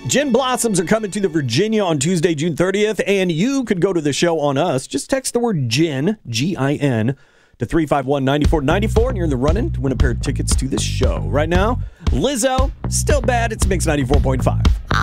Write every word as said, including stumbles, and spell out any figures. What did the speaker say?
Gin Blossoms are coming to the Virginia on Tuesday, June thirtieth, and you could go to the show on us. Just text the word gin, G I N, to three five one, nine four nine four, and you're in the running to win a pair of tickets to this show. Right now, Lizzo, Still Bad. It's Mix ninety-four point five.